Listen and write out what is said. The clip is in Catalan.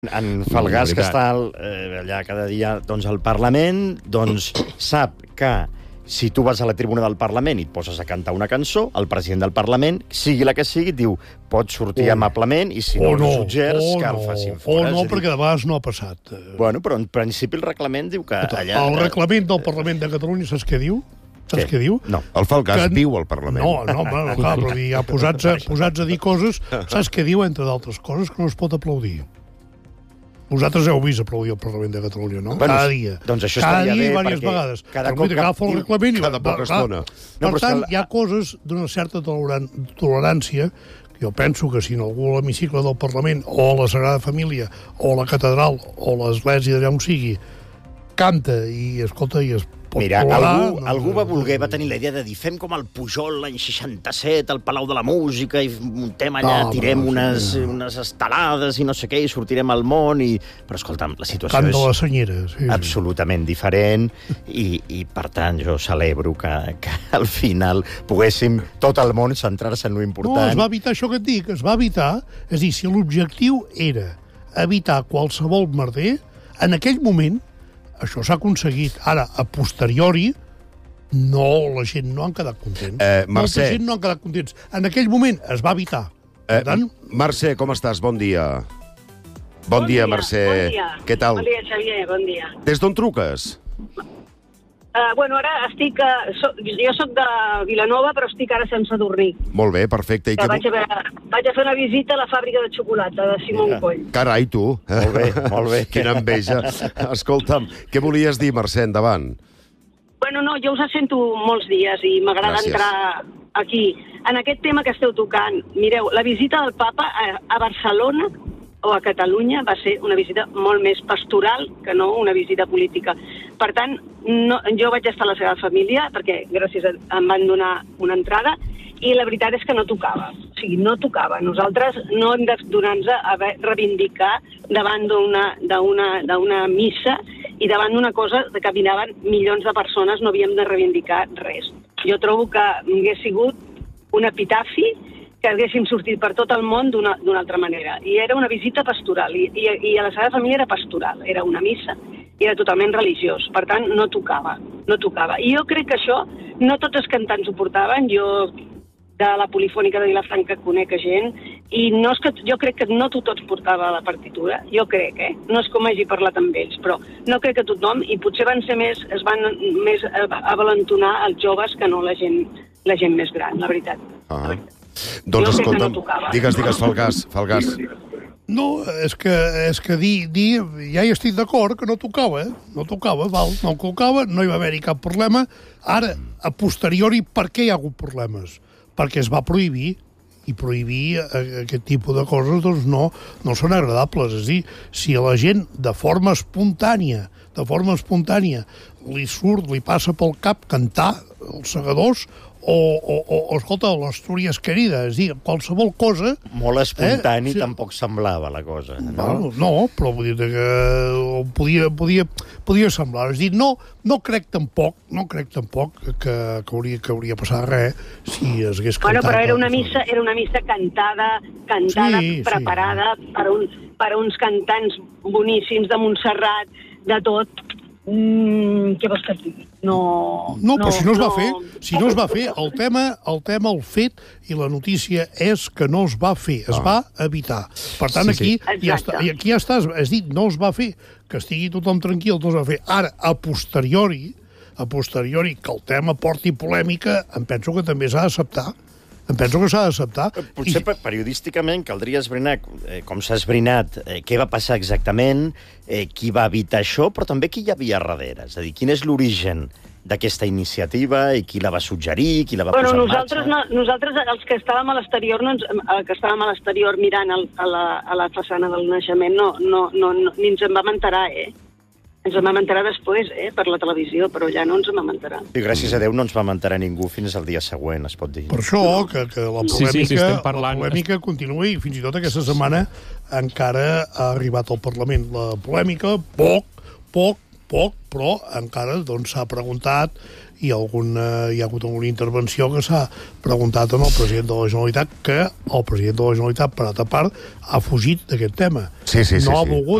En Falgàs, que està allà cada dia al Parlament, sap que si tu vas a la tribuna del Parlament i et poses a cantar una cançó, el president del Parlament, sigui la que sigui, et diu pots sortir amablement i si no els jutgers que el facin fora. O no, perquè de vegades no ha passat. Bueno, però en principi el reglament diu que allà... El reglament del Parlament de Catalunya, saps què diu? Saps què diu? No. El Falgàs viu al Parlament. No, clar, però ja posats a dir coses, saps què diu, entre d'altres coses, que no es pot aplaudir. Vosaltres heu vist aplaudir al Parlament de Catalunya, no? Cada dia. Doncs això estaria bé, perquè... Diverses vegades. Cada cop agafa el reglament i... Cada poca estona. Per tant, hi ha coses d'una certa tolerància. Jo penso que si en algú a l'hemicicle del Parlament, o a la Sagrada Família, o a la catedral, o a l'església d'allà on sigui, canta i escolta i es pot tolerar... Algú va tenir la idea de dir fem com el Pujol l'any 67 al Palau de la Música i muntem allà, tirem unes estelades i no sé què, i sortirem al món i... Però escolta'm, la situació Cant de la senyera, sí. Absolutament diferent i per tant jo celebro que al final poguéssim tot el món centrar-se en lo important. No, es va evitar això que et dic, es va evitar, és a dir, si l'objectiu era evitar qualsevol merder, en aquell moment això s'ha aconseguit. Ara, a posteriori, la gent no han quedat contents. Molta gent no han quedat contents. En aquell moment es va evitar. Mercè, com estàs? Bon dia. Bon dia, Mercè. Bon dia. Què tal? Bon dia, Xavier, bon dia. Des d'on truques? Ara estic... jo soc de Vilanova, però estic ara a Sant Sadurní. Molt bé, perfecte. Vaig a fer una visita a la fàbrica de xocolata de Simon Coll. Carai, tu. Molt bé. Quina enveja. Escolta'm, què volies dir, Mercè, endavant? No, jo us sento molts dies i m'agrada entrar aquí. En aquest tema que esteu tocant, mireu, la visita del papa a Barcelona o a Catalunya va ser una visita molt més pastoral que no una visita política. Per tant, jo vaig estar a la seva família perquè gràcies em van donar una entrada i la veritat és que no tocava. O sigui, no tocava. Nosaltres no hem de donar-nos a reivindicar davant d'una missa i davant d'una cosa que caminaven milions de persones, no havíem de reivindicar res. Jo trobo que hagués sigut un epitafi que haguéssim sortit per tot el món d'una altra manera. I era una visita pastoral, i a la seva família era pastoral, era una missa, i era totalment religiós. Per tant, no tocava. I jo crec que això, no tots els cantants ho portaven, jo de la Polifònica de Vilafranca conec gent, i jo crec que no tots portava la partitura, jo crec, no és com hagi parlat amb ells, però no crec que tothom, i potser es van més avalentonar els joves que no la gent més gran, la veritat. Doncs escolta'm, digues, Falgàs. No, és que dir, ja hi estic d'acord que no tocava, no tocava, no hi va haver-hi cap problema. Ara, a posteriori, per què hi ha hagut problemes? Perquè es va prohibir, i prohibir aquest tipus de coses doncs no són agradables. És a dir, si a la gent de forma espontània li passa pel cap cantar els segadors o escolta, l'Astúries querida, és a dir, qualsevol cosa... Molt espontani tampoc semblava la cosa, no? No, però vull dir que podia semblar. És a dir, no crec tampoc que hauria passat res si es hagués cantat. Però era una missa cantada, preparada per uns cantants boníssims de Montserrat, de tot. Què vols que et digui? Però si no es va fer, el tema, el fet i la notícia és que no es va fer, es va evitar. Per tant, aquí ja estàs, és a dir, no es va fer, que estigui tothom tranquil, no es va fer. Ara, a posteriori, que el tema porti polèmica, em penso que també s'ha d'acceptar. Potser periodísticament caldria esbrinar, com s'ha esbrinat, què va passar exactament, qui va evitar això, però també qui hi havia darrere. És a dir, quin és l'origen d'aquesta iniciativa i qui la va suggerir, qui la va posar en marxa? Nosaltres, els que estàvem a l'exterior, mirant a la façana del naixement, ni ens en vam enterar, Ens vam enterar després, per la televisió, però ja no ens vam enterar. I gràcies a Déu no ens vam enterar ningú fins al dia següent, es pot dir. Per això que la polèmica continua i fins i tot aquesta setmana encara ha arribat al Parlament la polèmica, poc, poc, però encara s'ha preguntat i hi ha hagut alguna intervenció que s'ha preguntat al president de la Generalitat, que el president de la Generalitat, per altra part, ha fugit d'aquest tema. Sí. No ha volgut